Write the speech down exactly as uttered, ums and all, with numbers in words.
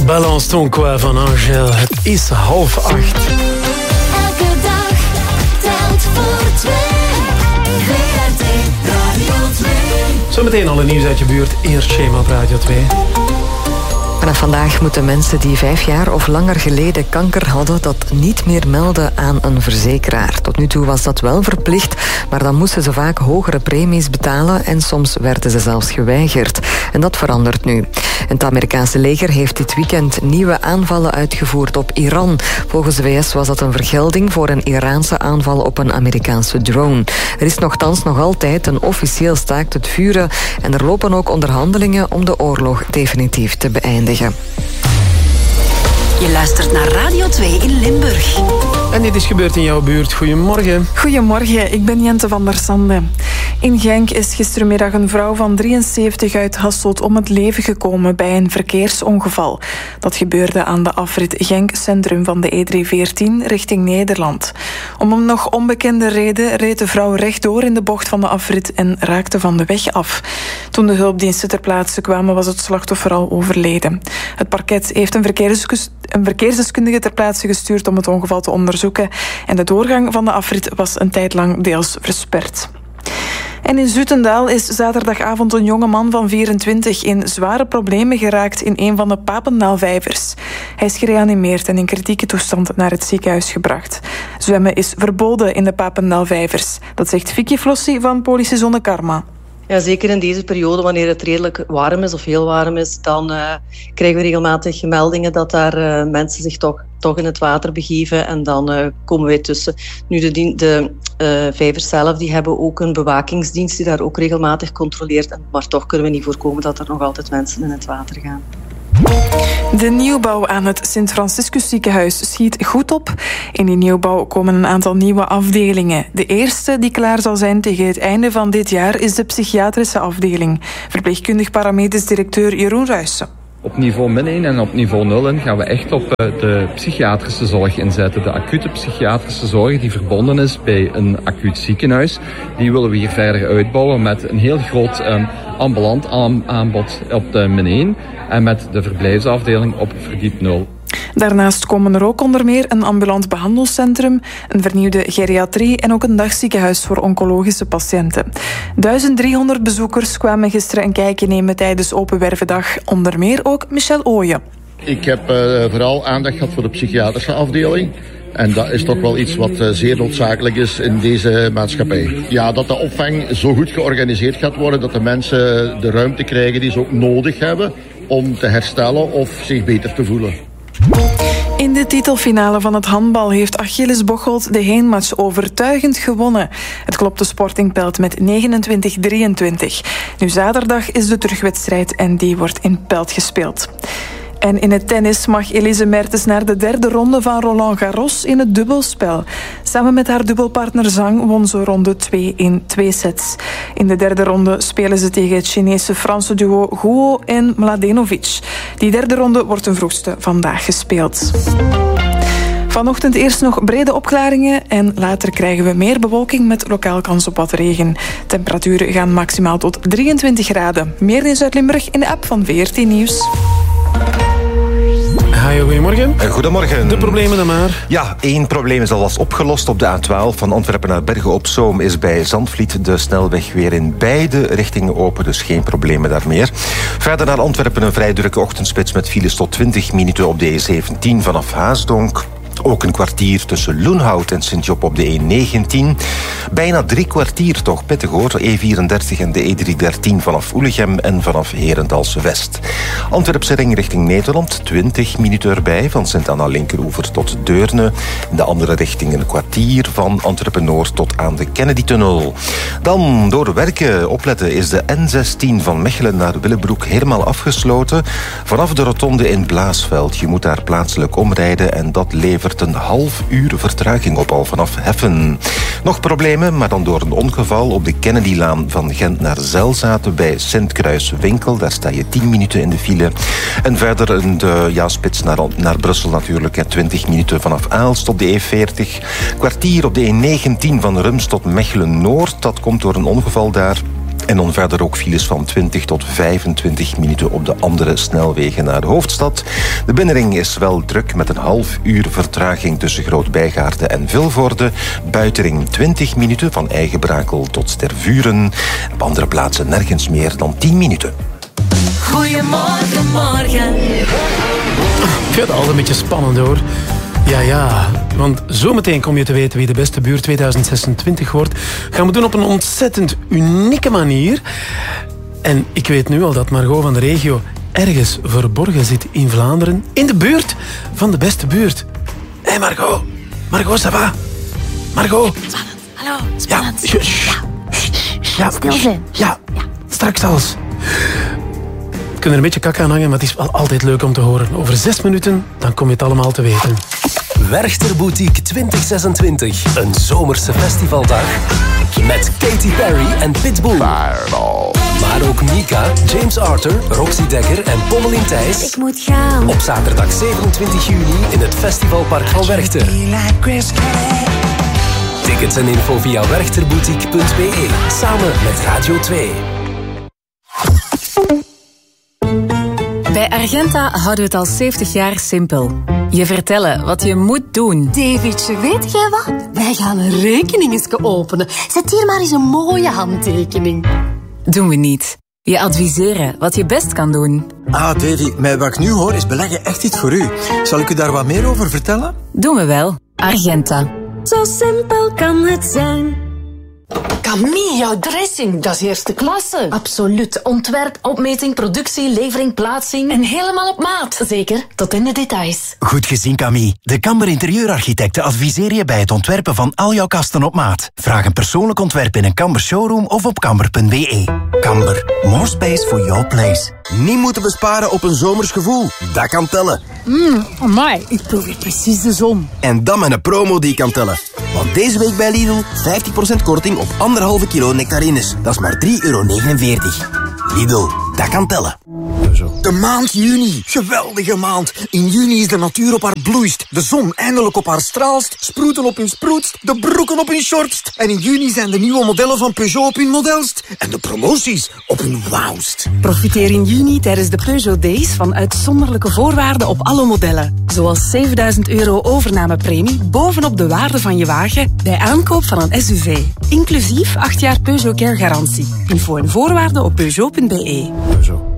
Balance ton quoi van Angèle. Het is half acht. Elke dag telt voor twee. V R T Radio twee. Zometeen alle nieuws uit je buurt. Eerst Shema op Radio twee. Vanaf vandaag moeten mensen die vijf jaar of langer geleden kanker hadden dat niet meer melden aan een verzekeraar. Tot nu toe was dat wel verplicht, maar dan moesten ze vaak hogere premies betalen en soms werden ze zelfs geweigerd. En dat verandert nu. En het Amerikaanse leger heeft dit weekend nieuwe aanvallen uitgevoerd op Iran. Volgens de V S was dat een vergelding voor een Iraanse aanval op een Amerikaanse drone. Er is nochtans nog altijd een officieel staakt het vuren en er lopen ook onderhandelingen om de oorlog definitief te beëindigen. Je luistert naar Radio twee in Limburg. En dit is gebeurd in jouw buurt. Goedemorgen. Goedemorgen, ik ben Jente van der Sande. In Genk is gistermiddag een vrouw van drieënzeventig uit Hasselt om het leven gekomen bij een verkeersongeval. Dat gebeurde aan de afrit Genk Centrum van de E driehonderdveertien richting Nederland. Om een nog onbekende reden reed de vrouw rechtdoor in de bocht van de afrit en raakte van de weg af. Toen de hulpdiensten ter plaatse kwamen was het slachtoffer al overleden. Het parket heeft een verkeersdeskundige een verkeersdeskundige ter plaatse gestuurd om het ongeval te onderzoeken en de doorgang van de afrit was een tijd lang deels versperd. En in Zoetendaal is zaterdagavond een jonge man van vierentwintig in zware problemen geraakt in een van de Papendaalvijvers. Hij is gereanimeerd en in kritieke toestand naar het ziekenhuis gebracht. Zwemmen is verboden in de Papendaalvijvers. Dat zegt Vicky Flossie van Politiezone Karma. Ja, zeker in deze periode, wanneer het redelijk warm is of heel warm is, dan uh, krijgen we regelmatig meldingen dat daar uh, mensen zich toch, toch in het water begeven en dan uh, komen wij tussen. Nu, de, de uh, vijvers zelf die hebben ook een bewakingsdienst die daar ook regelmatig controleert, maar toch kunnen we niet voorkomen dat er nog altijd mensen in het water gaan. De nieuwbouw aan het Sint-Franciscus ziekenhuis schiet goed op. In die nieuwbouw komen een aantal nieuwe afdelingen. De eerste die klaar zal zijn tegen het einde van dit jaar is de psychiatrische afdeling. Verpleegkundig paramedisch directeur Jeroen Ruijsen. Op niveau min één en op niveau nul in gaan we echt op de psychiatrische zorg inzetten. De acute psychiatrische zorg die verbonden is bij een acuut ziekenhuis. Die willen we hier verder uitbouwen met een heel groot um, ambulant aanbod op de min één. En met de verblijfsafdeling op verdiep nul. Daarnaast komen er ook onder meer een ambulant behandelcentrum, een vernieuwde geriatrie en ook een dagziekenhuis voor oncologische patiënten. duizend driehonderd bezoekers kwamen gisteren een kijkje nemen tijdens Open Wervendag. Onder meer ook Michel Ooyen. Ik heb uh, vooral aandacht gehad voor de psychiatrische afdeling. En dat is toch wel iets wat uh, zeer noodzakelijk is in deze maatschappij. Ja, dat de opvang zo goed georganiseerd gaat worden dat de mensen de ruimte krijgen die ze ook nodig hebben om te herstellen of zich beter te voelen. In de titelfinale van het handbal heeft Achilles Bocholt de heenmatch overtuigend gewonnen. Het klopte Sporting Pelt met negenentwintig drieëntwintig. Nu zaterdag is de terugwedstrijd en die wordt in Pelt gespeeld. En in het tennis mag Elise Mertens naar de derde ronde van Roland Garros in het dubbelspel. Samen met haar dubbelpartner Zhang won ze ronde twee in twee sets. In de derde ronde spelen ze tegen het Chinese Franse duo Guo en Mladenovic. Die derde ronde wordt ten vroegste vandaag gespeeld. Vanochtend eerst nog brede opklaringen en later krijgen we meer bewolking met lokaal kans op wat regen. Temperaturen gaan maximaal tot drieëntwintig graden. Meer in Zuid-Limburg in de app van V R T Nieuws. Hi, goedemorgen. Goedemorgen. De problemen dan maar. Ja, één probleem is alvast opgelost. Op de A twaalf van Antwerpen naar Bergen op Zoom is bij Zandvliet de snelweg weer in beide richtingen open, dus geen problemen daar meer. Verder naar Antwerpen een vrij drukke ochtendspits met files tot twintig minuten op de E zeventien vanaf Haasdonk. Ook een kwartier tussen Loenhout en Sint-Job op de E negentien. Bijna drie kwartier toch, pittig hoor. E vierendertig en de E driehonderddertien vanaf Oelegem en vanaf Herentals West. Antwerpse ring richting Nederland, twintig minuten erbij. Van Sint-Anna linkeroever tot Deurne. In de andere richting een kwartier van Antwerpen-Noord tot aan de Kennedy-tunnel. Dan door werken opletten is de N zestien van Mechelen naar Willebroek helemaal afgesloten. Vanaf de rotonde in Blaasveld. Je moet daar plaatselijk omrijden en dat levert een half uur vertraging op al vanaf Heffen. Nog problemen, maar dan door een ongeval op de Kennedylaan van Gent naar Zelzaten bij Sint-Kruis-Winkel. Daar sta je tien minuten in de file. En verder een de, ja, spits naar, naar Brussel natuurlijk. En twintig minuten vanaf Aalst op de E veertig. Kwartier op de E negentien van Rums tot Mechelen-Noord. Dat komt door een ongeval daar. En dan verder ook files van twintig tot vijfentwintig minuten op de andere snelwegen naar de hoofdstad. De binnenring is wel druk met een half uur vertraging tussen Groot-Bijgaarde en Vilvoorde. Buitenring twintig minuten van Eigenbrakel tot Stervuren. Op andere plaatsen nergens meer dan tien minuten. Goedemorgen, morgen. Ik vind het altijd een beetje spannend hoor. Ja, ja, want zometeen kom je te weten wie de beste buurt tweeduizend zesentwintig wordt. Gaan we doen op een ontzettend unieke manier. En ik weet nu al dat Margot van de regio ergens verborgen zit in Vlaanderen. In de buurt van de beste buurt. Hé hey Margot, Margot, ça va? Margot. Spannend, hallo, spannend. Ja, sh- sh- ja, stil zijn. Ja, ja, straks alles. We kunnen er een beetje kak aan hangen, maar het is wel altijd leuk om te horen. Over zes minuten, dan kom je het allemaal te weten. Werchter Boutique twintig zesentwintig. Een zomerse festivaldag. Met Katy Perry en Pitbull. Fireball. Maar ook Mika, James Arthur, Roxy Dekker en Pommelien Thijs. Ik moet gaan. Op zaterdag zevenentwintig juni in het Festivalpark van Werchter. Tickets en info via werchterboutique punt b e. Samen met Radio twee. Bij Argenta houden we het al zeventig jaar simpel. Je vertellen wat je moet doen. Davidje, weet jij wat? Wij gaan een rekening openen. Zet hier maar eens een mooie handtekening. Doen we niet. Je adviseren wat je best kan doen. Ah, Davy, met wat ik nu hoor is beleggen echt iets voor u. Zal ik u daar wat meer over vertellen? Doen we wel. Argenta. Zo simpel kan het zijn. Camille, jouw dressing, dat is eerste klasse. Absoluut. Ontwerp, opmeting, productie, levering, plaatsing. En helemaal op maat. Zeker, tot in de details. Goed gezien, Camille. De Kamber Interieurarchitecten adviseren je bij het ontwerpen van al jouw kasten op maat. Vraag een persoonlijk ontwerp in een Kamber showroom of op kamber punt b e. Kamber, more space for your place. Niet moeten besparen op een zomers gevoel. Dat kan tellen. Mmm, amai, ik proef hier precies de zon. En dan met een promo die kan tellen. Want deze week bij Lidl vijftig procent korting op anderhalve kilo nectarines. Dat is maar drie euro negenenveertig. Lidl, dat kan tellen. De maand juni. Geweldige maand. In juni is de natuur op haar bloeist. De zon eindelijk op haar straalst. Sproeten op hun sproetst. De broeken op hun shortst. En in juni zijn de nieuwe modellen van Peugeot op hun modelst. En de promoties op hun wauwst. Profiteer in juni tijdens de Peugeot Days van uitzonderlijke voorwaarden op alle modellen. Zoals zevenduizend euro overnamepremie bovenop de waarde van je wagen bij aankoop van een S U V. Inclusief acht jaar Peugeot Care garantie. Info en voorwaarden op peugeot punt b e. Peugeot.